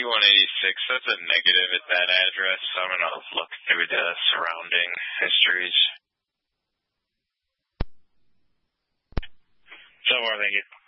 3186, that's a negative at that address, so I'm going to look through the surrounding histories. So far, thank you.